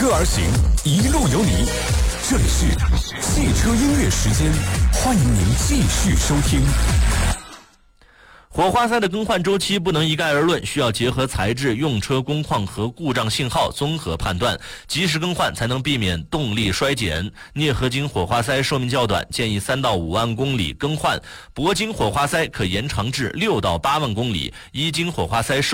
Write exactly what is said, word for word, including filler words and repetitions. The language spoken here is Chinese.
歌而行，一路有你。这里是汽车音乐时间，欢迎您继续收听。 火花塞的更换周期不能一概而论，需要结合材质、用车工况和故障信号综合判断，及时更换才能避免动力衰减。镍合金火花塞寿命较短，建议三到五万公里更换；铂金火花塞可延长至六到八万公里；一金火花塞